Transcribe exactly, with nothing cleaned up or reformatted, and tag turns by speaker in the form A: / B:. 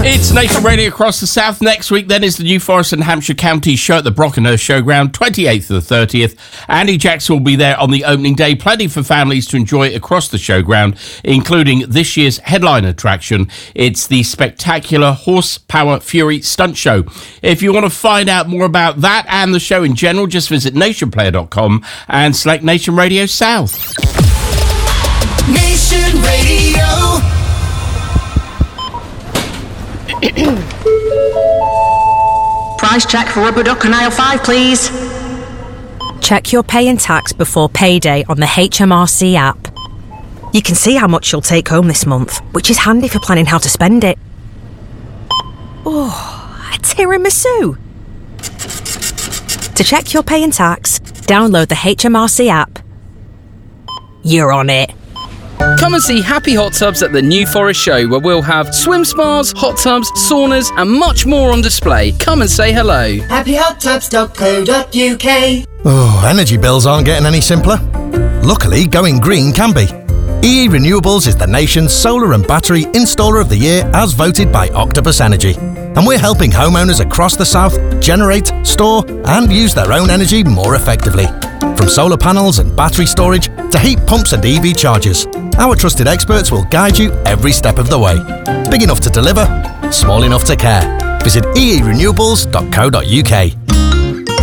A: It's Nation Radio across the south. Next week, then, is the New Forest and Hampshire County show at the Brockenhurst Showground, twenty-eighth to the thirtieth. Andy Jackson will be there on the opening day. Plenty for families to enjoy across the showground, including this year's headline attraction. It's the spectacular Horsepower Fury Stunt Show. If you want to find out more about that and the show in general, just visit nation player dot com and select Nation Radio South.
B: Nation Radio.
C: Price check for rubber duck on aisle five, please.
D: Check your pay and tax before payday on the H M R C app. You can see how much you'll take home this month, which is handy for planning how to spend it. Oh, a tiramisu. To check your pay and tax, download the H M R C app. You're on it.
E: Come and see Happy Hot Tubs at the New Forest Show, where we'll have swim spas, hot tubs, saunas and much more on display. Come and say hello.
B: happy hot tubs dot co dot U K.
F: Oh, energy bills aren't getting any simpler. Luckily, going green can be. E E Renewables is the nation's solar and battery installer of the year as voted by Octopus Energy. And we're helping homeowners across the south generate, store and use their own energy more effectively. From solar panels and battery storage to heat pumps and E V chargers, our trusted experts will guide you every step of the way. Big enough to deliver, small enough to care. Visit e e renewables dot co dot U K.